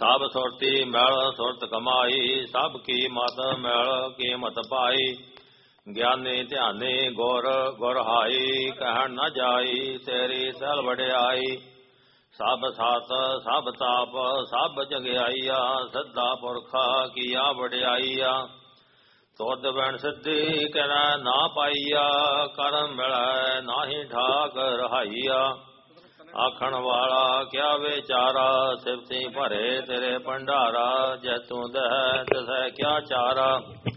ਸਭ ਸੁਰਤੀ ਮੈਲ ਸੁਰਤ ਕਮਾਈ, ਸਭ ਕੀ ਮਤ ਮੈਲ ਕੀਮਤ ਪਾਈ। ਗਿਆਨੀ ਧਿਆਨੀ ਗੁਰ ਗੁਰ ਹਾਈ, ਕਹਿਣ ਨ ਜਾਈ ਤੇਰੀ ਸਹਿਲ ਵਡਿਆਈ। ਸਭ ਸਤ ਸਭ ਤਾਪ ਸਭ ਜਗਿਆਈਆ, ਸੱਦਾ ਪੁਰਖਾ ਕੀਆ ਵਡਿਆਈਆ। ਤੁਧ ਬਿਨ ਸਿੱਧੀ ਕਿਨੈ ਨਾ ਪਾਈਆ, ਕਰਮ ਮਿਲੈ ਨਾਹੀ ਠਾਕ ਰਹਾਈਆ। ਆਖਣ ਵਾਲਾ ਕਿਆ ਵਿਚਾਰਾ, ਸਿਫਤੀ ਭਰੇ ਤੇਰੇ ਭੰਡਾਰਾ। ਜੈ ਤੂੰ ਦਹਿ ਤਿਸੈ ਕਿਆ ਚਾਰਾ।